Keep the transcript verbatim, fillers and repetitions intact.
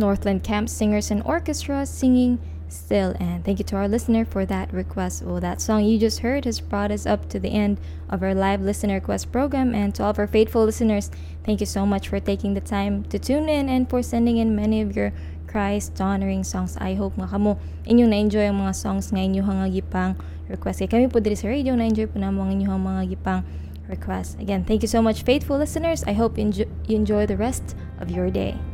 Northland Camp Singers and Orchestra singing Still. And thank you to our listener for that request. Well, that song you just heard has brought us up to the end of our live listener request program. And to all of our faithful listeners, thank you so much for taking the time to tune in and for sending in many of your Christ-honoring songs. I hope nga kamo inyong na-enjoy ang mga songs nga inyong nga gipang request. Kaya kami po diri sa radio, na-enjoy po namin ang inyong mga gipang request. Again, thank you so much, faithful listeners. I hope you enjoy, you enjoy the rest of your day.